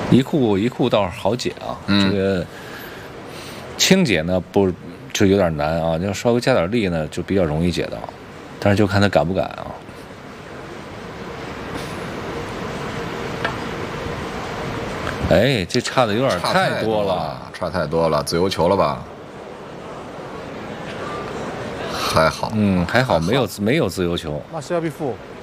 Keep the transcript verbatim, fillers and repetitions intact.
一库一库倒是好解啊，嗯、这个轻解呢不就有点难啊，要稍微加点力呢就比较容易解到，但是就看他敢不敢啊。哎，这差的有点太多了， 差太多了，自由球了吧？还好， 嗯，还好没有没有自由球。 那是要被负。